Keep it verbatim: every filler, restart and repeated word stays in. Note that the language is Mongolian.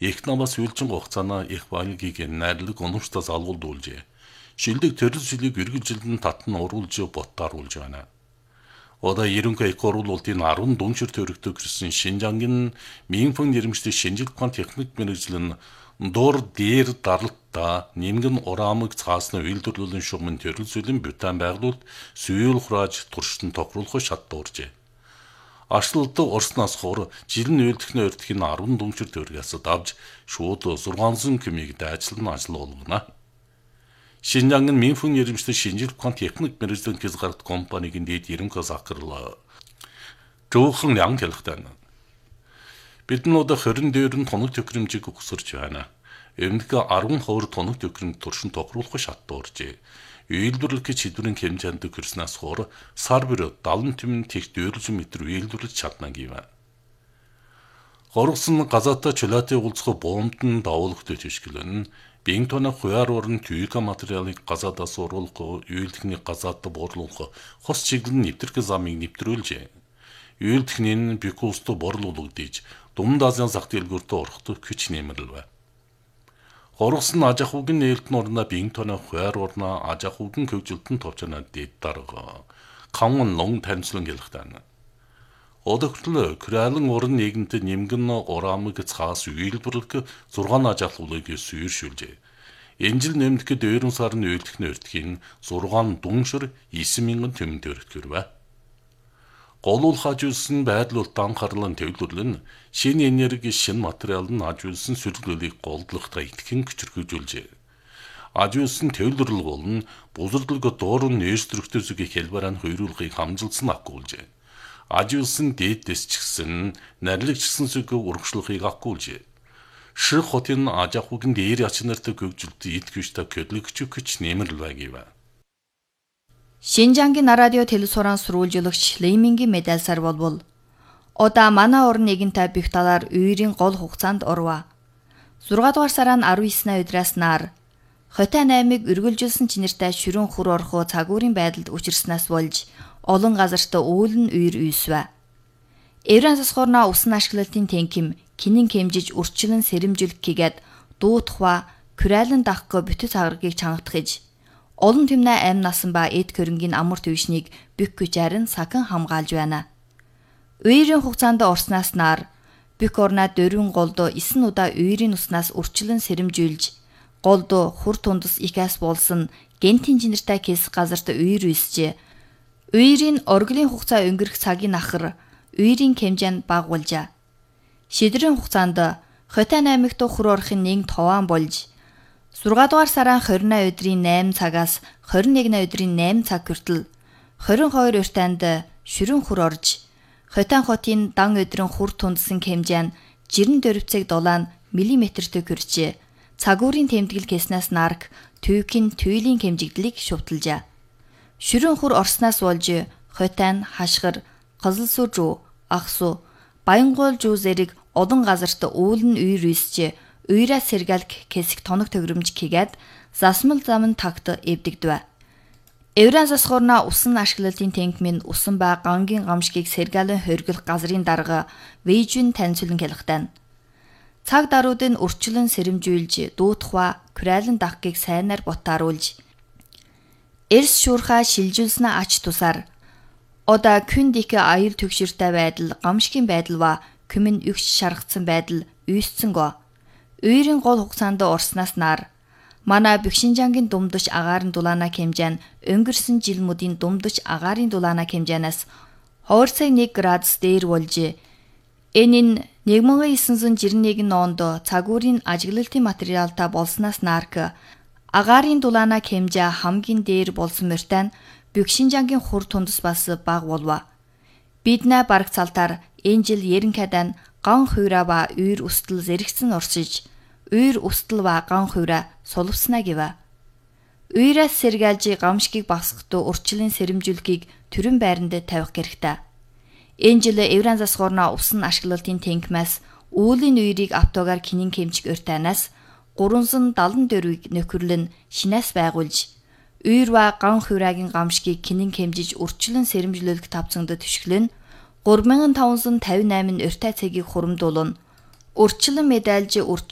их намаас үйлчин хугацаана их багийг найрлаг оновчтоос алгуулдуулжээ. Шилдэг төрөл шилийг эргэлжилдэн татн уруулж боттааруулж байна. Ода ерөнхий их оролтын арван дүншир төрөгдөг гэсэн Шинжангийн Минфэн нэрмжтэй шинжлэх ухааны техник мэргэжил нь дор дээр даралтаа нэмгэн ураамыг цаасны үйлдвэрлэлийн шугамын төрөл шилийн бютан байгуулалт сүйл хурааж туршид нь тохируулах шат дууржээ. Ашлалт Орсноос хор жилийн үйлдвэрлэлийн өртгийн арван дүншир төргөөс давж шууд зургаансан кемиг дайчлан ажил болгоно. Шинжангийн Минфэн нэрмжтэй шинжлэх ухааны техник мэргэжлийн хязгаарт компанийн дэд ерөнхий захирлаа. Жуухан янг хэлэхтэн. Бидний одоо хорин дээр нь тоног төхөөрөмжийг өгсөрч байна. Өмнөх арван хувир тоног төхөөрөмж туршин тохируулах шат дууржээ. Үйлдвэрлэх шийдвэрийн хэмжээнд хүрснээс хор сар бүр даалан түмэн тех дөрвөн метр үйлдвэрлэж чадна гэв. Горгосон газаатай чулаатын уулзах бомбд нь давуулах төчгөлөн бинг тоног хуяар орон түйка материалыг газаадаас уруулах, үйлдвэрлэхний газаатд бууруулах, хос чиглэн нэвтрэх замыг нэвтрүүлжээ. Үйлдвэрлэхний нь бикуусто борлуулагдаж, Думд Азийн зах дэлгүүртээ орохтой хүч нэмэрлэв. Горгосон аж ахуйн нээлтний орноо бинг тоног хуяар орноо аж ахуйн хөгжилтөнд товчнод дэд дарга. Камн лон танцлан гэлхтэн. Одогтлоо кралын орон нийгэмд нэмгэн ураамыг цаас үйлдвэрлэх зургаан аж ахуйг сүйршүүлжээ. Энэ жил нэмдэх дөрвөн сарын үйлдвэрлэхний өртгийн зургаан дүншир девять мянган төмөнд өртгөрвэ. Голуулах ажуулсан байдал анхаарлын төвлөрөл нь шинэ энерги, шинэ материал нь ажуулсан сөрөглөлийг голдлохтой итгэн хүчрхүүжүүлжээ. Ажуулсан төвлөрөл болон бузардлыг доорн нээстрөхтэй зүгийн хэлбэрээр хөрүүлэхийг хамжилсан агуулжээ. Ажуулсан дээдэс ч гэсэн нарлагчсан зүг урагшлахыг агуулжээ. Ших хотын аж ахуйн дээр ач нартай хөгжилт итгэвчтэй көдлөгч хүч нэмэрлээ гэв. Шинжангийн радио телесуран сурвалжуулагч Леймингийн медальсаар болбол одоо манай орн нэгэнтэй бих талаар үерийн гол хугацаанд орва. зургаан дугаар сарын арван девятний өдрөөс нар Хотын аймыг өргөлжилсэн чинэртэй шүрэн хур орхоо цагуурийн байдалд учирснаас болж олон газарт үүлэн үер үйсвэ. Евран засхорна усан ашиглалтын тэнким кинэн хэмжиж урчлан сэрэмжүүлэх гээд дуутхва күрайлан дахгүй бүтэц хагаргийг чангатгаж олон тэмнэ аим насан ба эд хөрөнгийн амар төвшнийг бүх хүчээр нь сахан хамгаалж байна. Үерийн хугацаанд орснаас нар бүх орноо дөрвөн голдо эсн удаа үерийн уснаас урчлан сэрэмжүүлж голдо хур тундас ихээс болсон гентийн чинэртэй кэс газарт үер үйсжээ. Үерийн оргилын хугацаа өнгөрөх цагийн ахар үерийн хэмжээнд багуулжаа. Шидрийн хугацаанд Хотын аймагт хур орохын нэг товаан болж зургаан дугаар сарын двадцать өдрийн восемь цагаас двадцать один өдрийн восемь цаг хүртэл двадцать two уртанд шүрэн хур орж Хотын хотын дан өдрийн хур тундсан хэмжээ нь жирэн дөрвцэг дулаан миллиметртэй хүрчээ. Цагуурийн тэмдэглэл кэснээс нарк түйкийн түйлийн хэмжигдлийг шувталжаа. Шүрэн хур орснаас болж Хотын хашгир, Кызылсуу, Ахсуу, Баянгуул жуу зэрэг олон газарт үүлэн үер үйсчээ. Уйраа сэргэлг кэсик тоног төгрөмж хийгээд засмал замын тагт эвдэгдэв. Евран засхорна усан ашиглалтын тэнкмийн усан ба гангийн гамшгийг сэргэлэн хоригдох газрын дарга Вэйжүн танилцуулан хэлэхтэн. Цаг даруудын урчлан сэрэмжүүлж дуутхва күрайлан дахгийг сайнаар ботааруулж эрс шуурхаа шилжүүлснэ ач тусаар одоо күндик аяр төгшөртэй байдал гамшигын байдал ба күмэн өгч шаргацсан байдал үйсцэнгөө. Үерийн гол хугацаанд орснаас нар манай Бэхшинжангийн думдч агаарын дулаана хэмжээ нь өнгөрсөн жил мөдийн думдч агаарын дулаана хэмжээнээс хойрцаг нэг градус дээр болж энэ нь нэг мянган девятьсот жирэн нэгэн онд цагуурийн ажиглалтын материалтай болсноос нарк агаарын дулаана хэмжээ хамгийн дээр болсон мөртөө Бэхшинжангийн хур тундас бас баг болов. Бид нэ бараг цалтаар энэ жил ерөнхийдөө ган хуйраа ба үер устал зэрэгцэн оршиж үер устал ба ган хуйраа сулвснаа гэв. Үерээс сэргэлж гамшгийг багсгахдуу урчлын сэрэмжүүлэхийг төрөн байранд тавих хэрэгтэй. Энэ жил Евран засхорна усан ашиглалтын тэнкмээс үүлийн үерийг автогаар кинэн хэмжиг өртанаас trois cent seventy-four-ыг нөхөрлөн шинээс байгуулж үер ба ган хуйраагийн гамшгийг кинэн хэмжиж урчлан сэрэмжлүүлэх тавцанд төшгөлөн three thousand five hundred fifty-eight уртай цэгийг хурамдуулна. Урчлан медальж